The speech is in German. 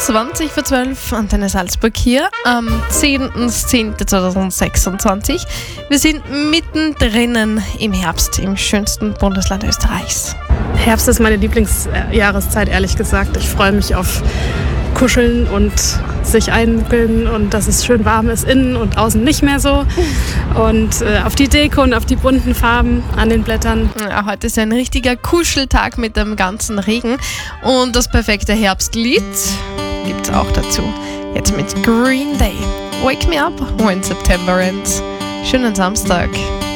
20:12, Antenne Salzburg hier am 10.10.2026. Wir sind mittendrin im Herbst, im schönsten Bundesland Österreichs. Herbst ist meine Lieblingsjahreszeit, ehrlich gesagt. Ich freue mich auf Kuscheln und sich einmuckeln und dass es schön warm ist, innen und außen nicht mehr so. Und auf die Deko und auf die bunten Farben an den Blättern. Ja, heute ist ein richtiger Kuscheltag mit dem ganzen Regen und das perfekte Herbstlied gibt es auch dazu. Jetzt mit Green Day. Wake me up when September ends. Schönen Samstag.